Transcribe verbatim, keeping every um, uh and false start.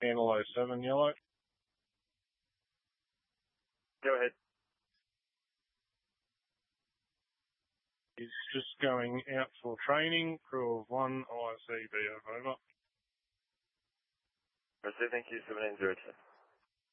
Handle oh seven yellow. Go ahead. He's just going out for training. Crew of one, I C B O, over. Receive, thank you, seven nine zero two.